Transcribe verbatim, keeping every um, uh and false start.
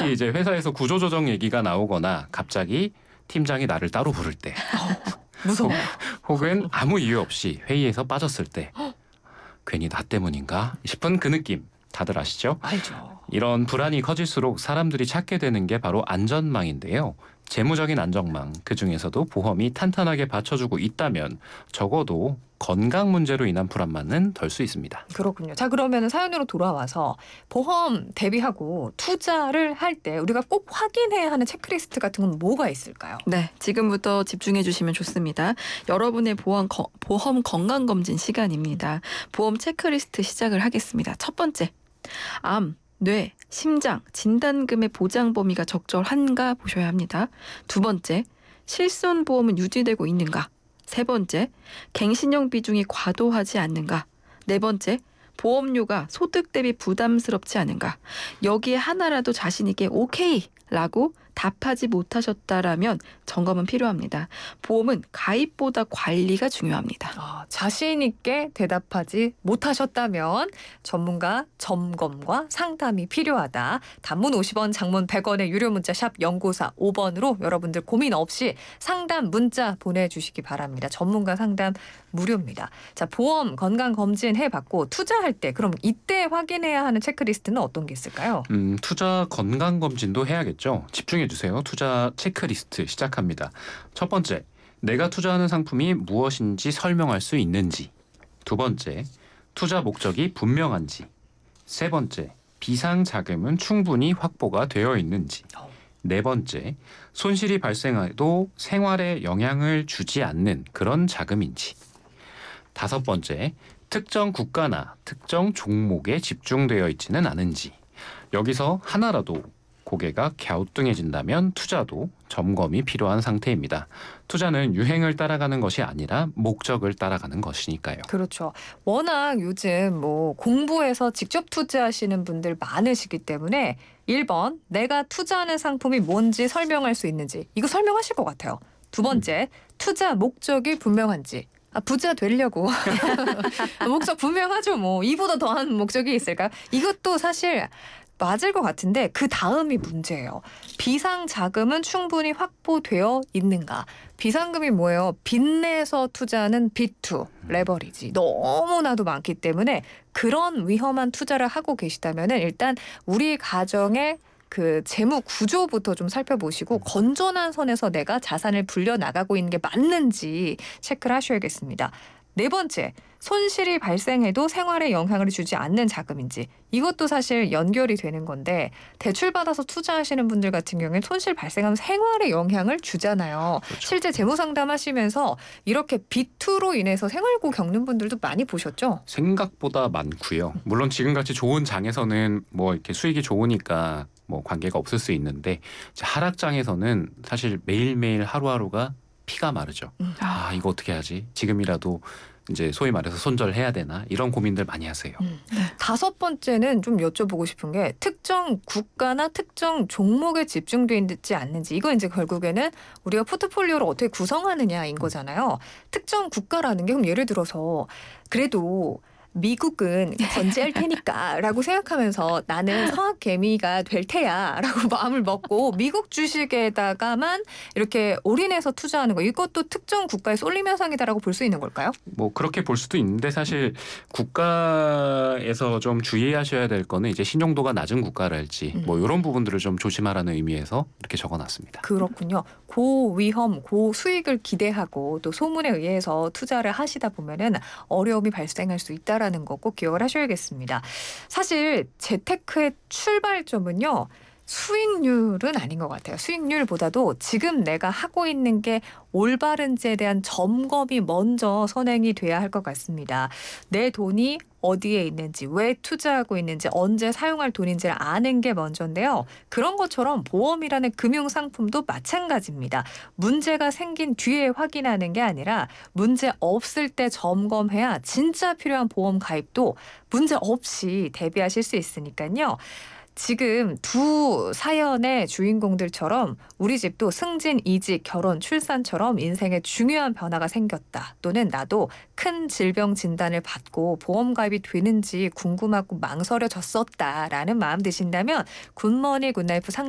특히 이제 회사에서 구조조정 얘기가 나오거나 갑자기 팀장이 나를 따로 부를 때 무서워. 혹은 아무 이유 없이 회의에서 빠졌을 때 괜히 나 때문인가 싶은 그 느낌 다들 아시죠? 알죠. 이런 불안이 커질수록 사람들이 찾게 되는 게 바로 안전망인데요. 재무적인 안전망, 그중에서도 보험이 탄탄하게 받쳐주고 있다면 적어도 건강 문제로 인한 불안만은 덜 수 있습니다. 그렇군요. 자, 그러면 사연으로 돌아와서 보험 대비하고 투자를 할 때 우리가 꼭 확인해야 하는 체크리스트 같은 건 뭐가 있을까요? 네, 지금부터 집중해 주시면 좋습니다. 여러분의 보험, 거, 보험 건강검진 시간입니다. 보험 체크리스트 시작을 하겠습니다. 첫 번째, 암, 뇌, 심장, 진단금의 보장 범위가 적절한가 보셔야 합니다. 두 번째, 실손보험은 유지되고 있는가? 세 번째, 갱신형 비중이 과도하지 않는가? 네 번째, 보험료가 소득 대비 부담스럽지 않은가? 여기에 하나라도 자신 있게 오케이 라고 답하지 못하셨다라면 점검은 필요합니다. 보험은 가입보다 관리가 중요합니다. 아, 자신 있게 대답하지 못하셨다면 전문가 점검과 상담이 필요하다. 단문 오십 원, 장문 백 원의 유료 문자 샵 공구사 오 번으로 여러분들 고민 없이 상담 문자 보내주시기 바랍니다. 전문가 상담 무료입니다. 자, 보험 건강검진 해봤고 투자할 때 그럼 이때 확인해야 하는 체크리스트는 어떤 게 있을까요? 음, 투자 건강검진도 해야겠죠. 집중해 주세요. 투자 체크리스트 시작합니다. 첫 번째, 내가 투자하는 상품이 무엇인지 설명할 수 있는지. 두 번째, 투자 목적이 분명한지. 세 번째, 비상 자금은 충분히 확보가 되어 있는지. 네 번째, 손실이 발생해도 생활에 영향을 주지 않는 그런 자금인지. 다섯 번째, 특정 국가나 특정 종목에 집중되어 있지는 않은지. 여기서 하나라도 고개가 갸우뚱해진다면 투자도 점검이 필요한 상태입니다. 투자는 유행을 따라가는 것이 아니라 목적을 따라가는 것이니까요. 그렇죠. 워낙 요즘 뭐 공부해서 직접 투자하시는 분들 많으시기 때문에 일 번, 내가 투자하는 상품이 뭔지 설명할 수 있는지. 이거 설명하실 것 같아요. 두 번째, 투자 목적이 분명한지. 아, 부자 되려고. 목적 분명하죠. 뭐 이보다 더한 목적이 있을까요? 이것도 사실 맞을 것 같은데 그 다음이 문제예요. 비상 자금은 충분히 확보되어 있는가? 비상금이 뭐예요? 빚내서 투자하는 비투, 레버리지 너무나도 많기 때문에 그런 위험한 투자를 하고 계시다면은 일단 우리 가정의 그 재무 구조부터 좀 살펴보시고 건전한 선에서 내가 자산을 불려나가고 있는 게 맞는지 체크를 하셔야겠습니다. 네 번째, 손실이 발생해도 생활에 영향을 주지 않는 자금인지. 이것도 사실 연결이 되는 건데 대출받아서 투자하시는 분들 같은 경우에는 손실 발생하면 생활에 영향을 주잖아요. 그렇죠. 실제 재무 상담하시면서 이렇게 비투로 인해서 생활고 겪는 분들도 많이 보셨죠? 생각보다 많고요. 물론 지금같이 좋은 장에서는 뭐 이렇게 수익이 좋으니까 뭐 관계가 없을 수 있는데 이제 하락장에서는 사실 매일매일 하루하루가 피가 마르죠. 음. 아, 이거 어떻게 하지? 지금이라도 이제 소위 말해서 손절해야 되나? 이런 고민들 많이 하세요. 음. 다섯 번째는 좀 여쭤보고 싶은 게 특정 국가나 특정 종목에 집중돼 있지 않는지. 이거 이제 결국에는 우리가 포트폴리오를 어떻게 구성하느냐인 거잖아요. 특정 국가라는 게 그럼 예를 들어서 그래도 미국은 건재할 테니까 라고 생각하면서 나는 성악개미가 될 테야 라고 마음을 먹고 미국 주식에다가만 이렇게 올인해서 투자하는 거, 이것도 특정 국가의 쏠림 현상이다라고 볼 수 있는 걸까요? 뭐 그렇게 볼 수도 있는데 사실 국가에서 좀 주의하셔야 될 거는 이제 신용도가 낮은 국가랄지 음. 뭐 이런 부분들을 좀 조심하라는 의미에서 이렇게 적어놨습니다. 그렇군요. 고위험, 고수익을 기대하고 또 소문에 의해서 투자를 하시다 보면은 어려움이 발생할 수 있다라는 거 꼭 기억을 하셔야겠습니다. 사실 재테크의 출발점은요. 수익률은 아닌 것 같아요. 수익률보다도 지금 내가 하고 있는 게 올바른지에 대한 점검이 먼저 선행이 돼야 할 것 같습니다. 내 돈이 어디에 있는지, 왜 투자하고 있는지, 언제 사용할 돈인지를 아는 게 먼저인데요. 그런 것처럼 보험이라는 금융상품도 마찬가지입니다. 문제가 생긴 뒤에 확인하는 게 아니라 문제 없을 때 점검해야 진짜 필요한 보험 가입도 문제 없이 대비하실 수 있으니까요. 지금 두 사연의 주인공들처럼 우리 집도 승진, 이직, 결혼, 출산처럼 인생에 중요한 변화가 생겼다. 또는 나도 큰 질병 진단을 받고 보험 가입이 되는지 궁금하고 망설여졌었다라는 마음 드신다면 굿머니 굿라이프 상